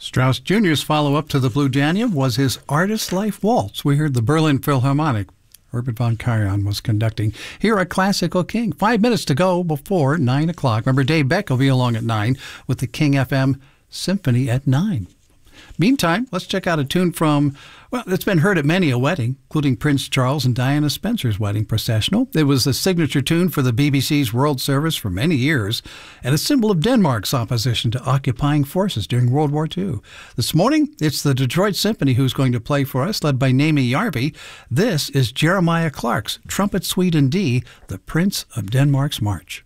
Strauss Jr.'s follow-up to the Blue Danube was his Artist Life Waltz. We heard the Berlin Philharmonic. Herbert von Karajan was conducting here at Classical King. 5 minutes to go before 9 o'clock. Remember, Dave Beck will be along at 9 with the King FM Symphony at 9. Meantime, let's check out a tune from, well, it's been heard at many a wedding, including Prince Charles and Diana Spencer's wedding processional. It was the signature tune for the BBC's World Service for many years and a symbol of Denmark's opposition to occupying forces during World War II. This morning, it's the Detroit Symphony who's going to play for us, led by Naomi Jarvi. This is Jeremiah Clark's Trumpet Suite in D, the Prince of Denmark's March.